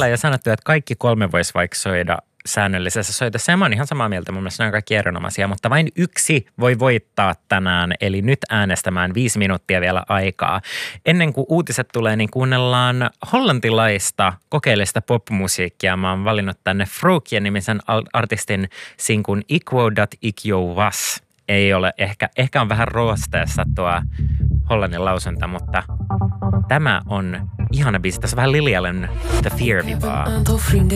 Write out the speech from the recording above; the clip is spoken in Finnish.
täällä jo sanottu, että kaikki 3 voisi vaikka soida säännöllisessä soitossa. Ja mä oon ihan samaa mieltä, mun mielestä ne on kaikki erinomaisia, mutta vain yksi voi voittaa tänään, eli nyt äänestämään 5 minuuttia vielä aikaa. Ennen kuin uutiset tulee, niin kuunnellaan hollantilaista kokeellista popmusiikkia. Mä oon valinnut tänne Frookien nimisen artistin sinkun Ikwo dat ik jou was. Ei ole, ehkä on vähän roosteessa tuo hollannin lausunta, mutta tämä on ihana biisi. Tässä on vähän Lily Allen The Fear-vibaa.